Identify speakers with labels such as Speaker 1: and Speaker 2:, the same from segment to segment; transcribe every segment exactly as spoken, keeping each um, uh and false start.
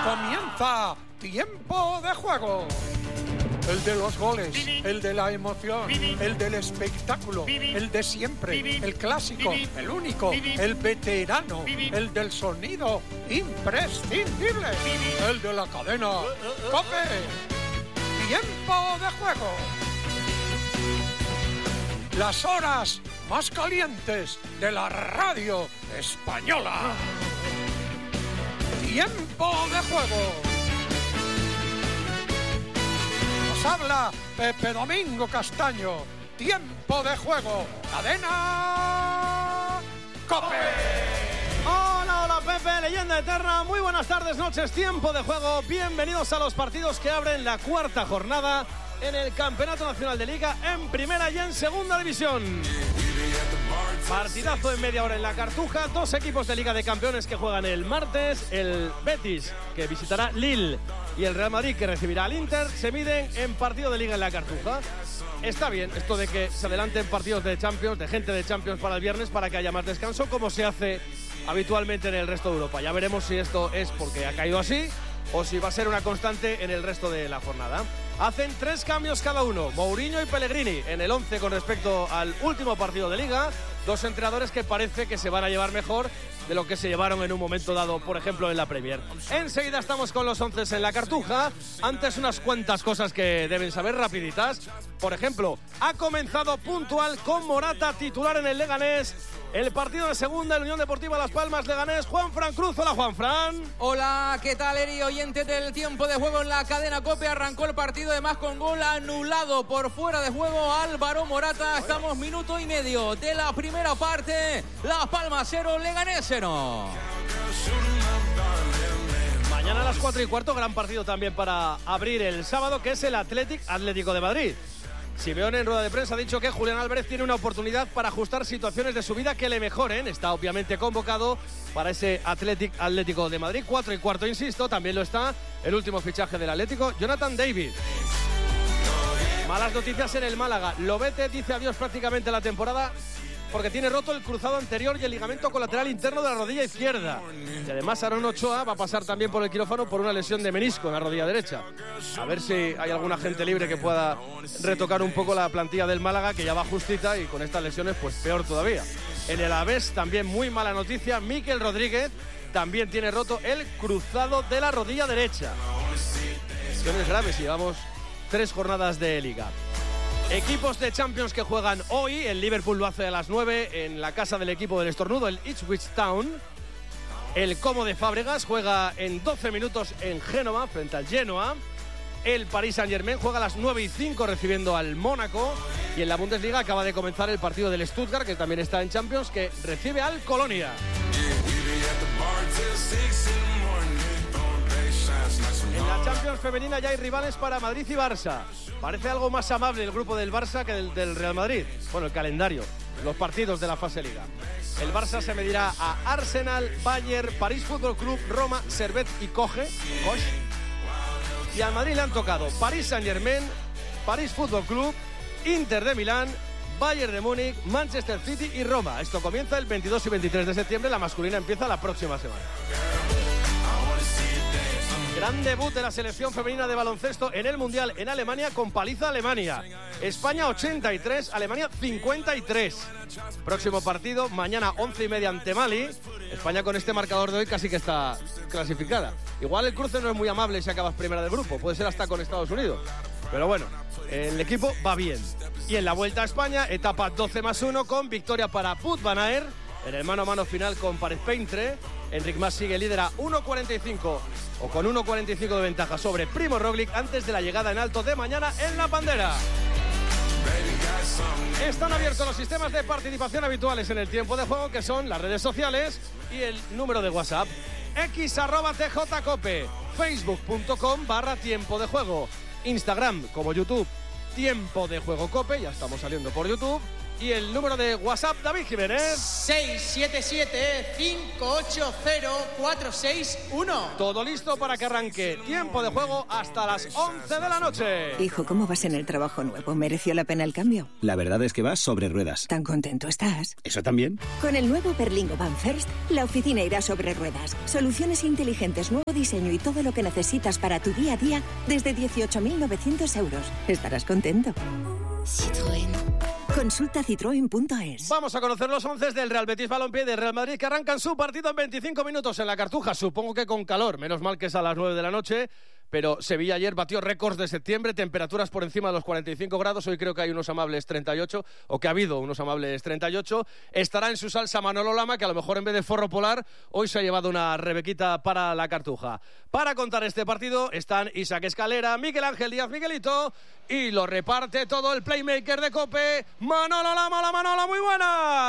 Speaker 1: Comienza Tiempo de Juego. El de los goles, el de la emoción, el del espectáculo, el de siempre, el clásico, el único, el veterano, el del sonido imprescindible, el de la cadena COPE. Tiempo de Juego. Las horas más calientes de la radio española. Tiempo de Juego. Nos habla Pepe Domingo Castaño. Tiempo de Juego. Cadena COPE.
Speaker 2: Hola, hola Pepe, leyenda eterna. Muy buenas tardes, noches. Tiempo de Juego. Bienvenidos a los partidos que abren la cuarta jornada en el Campeonato Nacional de Liga, en Primera y en Segunda División. Partidazo en media hora en la Cartuja. Dos equipos de Liga de Campeones que juegan el martes. El Betis, que visitará Lille, y el Real Madrid, que recibirá al Inter, se miden en partido de Liga en la Cartuja. Está bien esto de que se adelanten partidos de Champions, de gente de Champions para el viernes, para que haya más descanso, como se hace habitualmente en el resto de Europa. Ya veremos si esto es porque ha caído así o si va a ser una constante en el resto de la jornada. Hacen tres cambios cada uno, Mourinho y Pellegrini, en el once con respecto al último partido de Liga. Dos entrenadores que parece que se van a llevar mejor de lo que se llevaron en un momento dado, por ejemplo, en la Premier. Enseguida estamos con los once en la Cartuja. Antes, unas cuantas cosas que deben saber rapiditas. Por ejemplo, ha comenzado puntual con Morata titular en el Leganés el partido de segunda, el Unión Deportiva Las Palmas, Leganés. Juanfran Cruz. Hola, Juanfran.
Speaker 3: Hola, ¿qué tal, Eri? Oyente del Tiempo de Juego en la cadena COPE. Arrancó el partido además con gol anulado por fuera de juego Álvaro Morata. Estamos minuto y medio de la primera parte. Las Palmas cero, Leganés cero.
Speaker 2: Mañana a las cuatro y cuarto, gran partido también para abrir el sábado, que es el Athletic Atlético de Madrid. Simeone en rueda de prensa ha dicho que Julián Álvarez tiene una oportunidad para ajustar situaciones de su vida que le mejoren. Está obviamente convocado para ese Athletic Atlético de Madrid. Cuatro y cuarto, insisto, también lo está el último fichaje del Atlético, Jonathan David. Malas noticias en el Málaga. Lobete dice adiós prácticamente a la temporada porque tiene roto el cruzado anterior y el ligamento colateral interno de la rodilla izquierda. Y además Aaron Ochoa va a pasar también por el quirófano por una lesión de menisco en la rodilla derecha. A ver si hay alguna gente libre que pueda retocar un poco la plantilla del Málaga, que ya va justita, y con estas lesiones pues peor todavía. En el Alavés también muy mala noticia. Mikel Rodríguez también tiene roto el cruzado de la rodilla derecha. Lesiones graves, llevamos tres jornadas de Liga. Equipos de Champions que juegan hoy. El Liverpool lo hace a las nueve en la casa del equipo del estornudo, el Ipswich Town. El Como de Fábregas juega en doce minutos en Génova frente al Genoa. El Paris Saint-Germain juega a las nueve y cinco recibiendo al Mónaco. Y en la Bundesliga acaba de comenzar el partido del Stuttgart, que también está en Champions, que recibe al Colonia. En la Champions femenina ya hay rivales para Madrid y Barça. Parece algo más amable el grupo del Barça que el del Real Madrid. Bueno, el calendario, los partidos de la fase Liga. El Barça se medirá a Arsenal, Bayern, París Fútbol Club, Roma, Servette y Coge. Y al Madrid le han tocado París Saint-Germain, París Fútbol Club, Inter de Milán, Bayern de Múnich, Manchester City y Roma. Esto comienza el veintidós y veintitrés de septiembre. La masculina empieza la próxima semana. Gran debut de la selección femenina de baloncesto en el Mundial en Alemania, con paliza a Alemania. España ochenta y tres, Alemania cincuenta y tres. Próximo partido, mañana once y media ante Mali. España con este marcador de hoy casi que está clasificada. Igual el cruce no es muy amable si acabas primera del grupo, puede ser hasta con Estados Unidos. Pero bueno, el equipo va bien. Y en la Vuelta a España, etapa doce más uno con victoria para Wout van Aert. En el mano a mano final con París Peintre, Enric Mas sigue líder a uno cuarenta y cinco o con uno cuarenta y cinco de ventaja sobre Primo Roglic antes de la llegada en alto de mañana en la bandera. Están abiertos los sistemas de participación habituales en el Tiempo de Juego, que son las redes sociales y el número de WhatsApp. X arroba tjcope, facebook.com barra Tiempo de Juego, Instagram como YouTube Tiempo de Juego Cope, ya estamos saliendo por YouTube, Y el número de WhatsApp, David Jiménez.
Speaker 4: seis siete siete, cinco ocho cero, cuatro seis uno.
Speaker 2: Todo listo para que arranque tiempo de juego hasta las once de la noche.
Speaker 5: Hijo, ¿cómo vas en el trabajo nuevo? ¿Mereció la pena el cambio?
Speaker 6: La verdad es que vas sobre ruedas.
Speaker 5: ¿Tan contento estás?
Speaker 6: ¿Eso también?
Speaker 5: Con el nuevo Berlingo Van First, la oficina irá sobre ruedas. Soluciones inteligentes, nuevo diseño y todo lo que necesitas para tu día a día desde dieciocho mil novecientos euros. Estarás contento. Citroën. Consulta citroen punto es.
Speaker 2: Vamos a conocer los once del Real Betis Balompié y del Real Madrid, que arrancan su partido en veinticinco minutos en la Cartuja. Supongo que con calor, menos mal que es a las nueve de la noche. Pero Sevilla ayer batió récords de septiembre, temperaturas por encima de los cuarenta y cinco grados. Hoy creo que hay unos amables treinta y ocho, o que ha habido unos amables treinta y ocho. Estará en su salsa Manolo Lama, que a lo mejor en vez de forro polar, hoy se ha llevado una rebequita para la Cartuja. Para contar este partido están Isaac Escalera, Miguel Ángel Díaz Miguelito, y lo reparte todo el playmaker de COPE, Manolo Lama. Hola Manolo, muy buenas.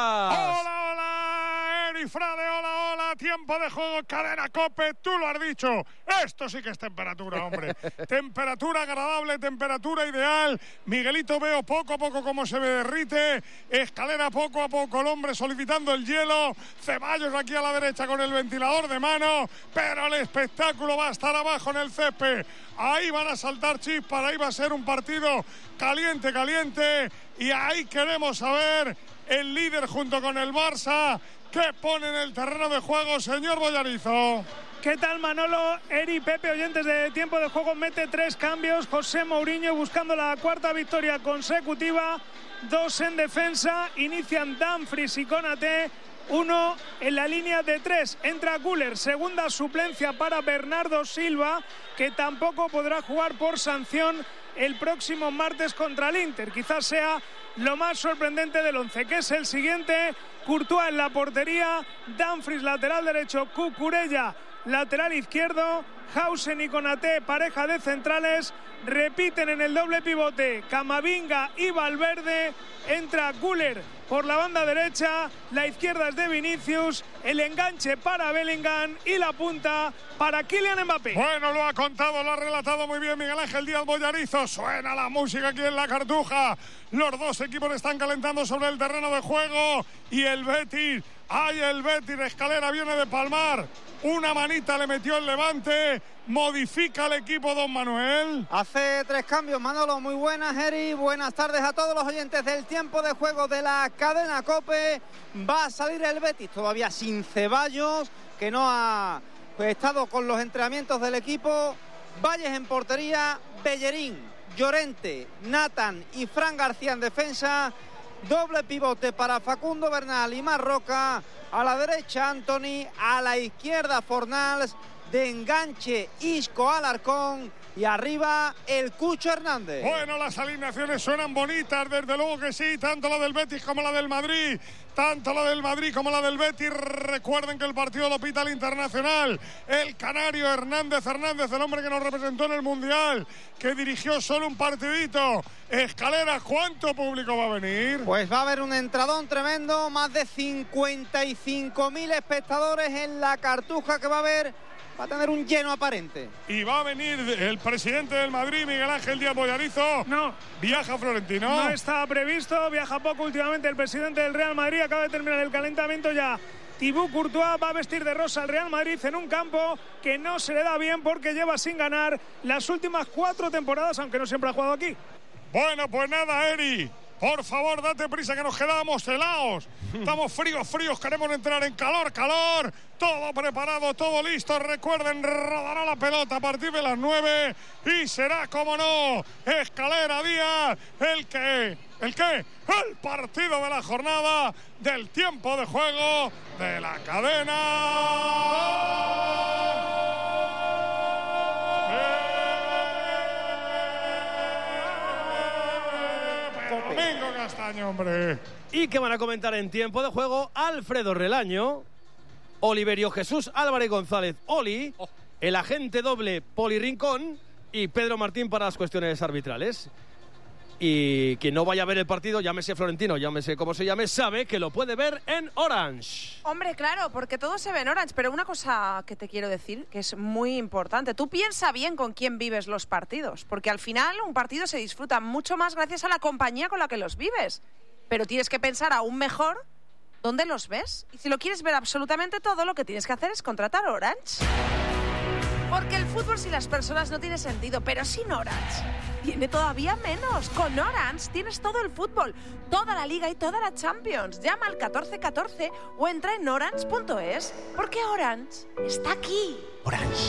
Speaker 1: Hola, hola, Eri Frade, hola, hola, tiempo de juego, cadena COPE, tú lo has dicho, esto sí que es temperatura, hombre, temperatura agradable, temperatura ideal. Miguelito veo poco a poco cómo se me derrite, Escalera poco a poco, el hombre solicitando el hielo, Ceballos aquí a la derecha con el ventilador de mano, pero el espectáculo va a estar abajo en el césped. Ahí van a saltar chispas, ahí va a ser un partido caliente, caliente, y ahí queremos saber el líder junto con el Barça, ¿qué pone en el terreno de juego, señor Bollarizo?
Speaker 7: ¿Qué tal, Manolo? Eri, Pepe, oyentes de tiempo de juego, mete tres cambios. José Mourinho buscando la cuarta victoria consecutiva, dos en defensa, inician Dumfries y Konaté. Uno en la línea de tres, entra Güler, segunda suplencia para Bernardo Silva, que tampoco podrá jugar por sanción el próximo martes contra el Inter. Quizás sea lo más sorprendente del once, que es el siguiente: Courtois en la portería, Dumfries lateral derecho, Cucurella lateral izquierdo, Hausen y Konaté pareja de centrales, repiten en el doble pivote Camavinga y Valverde, entra Güler por la banda derecha, la izquierda es de Vinicius, el enganche para Bellingham y la punta para Kylian Mbappé.
Speaker 1: Bueno, lo ha contado, lo ha relatado muy bien Miguel Ángel Díaz Bollarizo. Suena la música aquí en la Cartuja. Los dos equipos están calentando sobre el terreno de juego y el Betis, ay el Betis, Escalera viene de palmar. Una manita le metió el Levante, modifica el equipo don Manuel.
Speaker 8: Hace tres cambios, Manolo, muy buenas, Eri, buenas tardes a todos los oyentes del tiempo de juego de la cadena COPE. Va a salir el Betis todavía sin Ceballos, que no ha pues, estado con los entrenamientos del equipo. Valles en portería, Bellerín, Llorente, Nathan y Fran García en defensa. Doble pivote para Facundo Bernal y Marroca. A la derecha Anthony, a la izquierda Fornals, de enganche Isco Alarcón y arriba el Cucho Hernández.
Speaker 1: Bueno, las alineaciones suenan bonitas, desde luego que sí, tanto la del Betis como la del Madrid. Tanto la del Madrid como la del Betis. Recuerden que el partido lo pita el Internacional. El canario Hernández Hernández, el hombre que nos representó en el Mundial, que dirigió solo un partidito. Escalera, ¿cuánto público va a venir?
Speaker 8: Pues va a haber un entradón tremendo, más de cincuenta y cinco mil espectadores en la Cartuja, que va a haber, va a tener un lleno aparente.
Speaker 1: Y va a venir el presidente del Madrid, Miguel Ángel Díaz Bollarizo.
Speaker 7: No.
Speaker 1: ¿Viaja Florentino?
Speaker 7: No estaba previsto, viaja poco últimamente el presidente del Real Madrid, acaba de terminar el calentamiento ya. Thibaut Courtois va a vestir de rosa al Real Madrid en un campo que no se le da bien porque lleva sin ganar las últimas cuatro temporadas, aunque no siempre ha jugado aquí.
Speaker 1: Bueno, pues nada, Eri, por favor, date prisa que nos quedamos helados. Estamos fríos, fríos, queremos entrar en calor, calor. Todo preparado, todo listo. Recuerden, rodará la pelota a partir de las nueve y será, como no, Escalera Díaz, el que, el que, el partido de la jornada, del tiempo de juego de la cadena. Domingo Castaño, hombre.
Speaker 2: Y que van a comentar en tiempo de juego Alfredo Relaño, Oliverio Jesús Álvarez González Oli, oh. el agente doble Poli Rincón y Pedro Martín para las cuestiones arbitrales. Y quien no vaya a ver el partido, llámese Florentino, llámese como se llame, sabe que lo puede ver en Orange.
Speaker 9: Hombre, claro, porque todo se ve en Orange, pero una cosa que te quiero decir, que es muy importante, tú piensa bien con quién vives los partidos, porque al final un partido se disfruta mucho más gracias a la compañía con la que los vives. Pero tienes que pensar aún mejor dónde los ves. Y si lo quieres ver absolutamente todo, lo que tienes que hacer es contratar Orange. Porque el fútbol sin las personas no tiene sentido, pero sin Orange tiene todavía menos. Con Orange tienes todo el fútbol, toda la Liga y toda la Champions. Llama al catorce catorce o entra en orange punto es, porque Orange está aquí.
Speaker 10: Orange.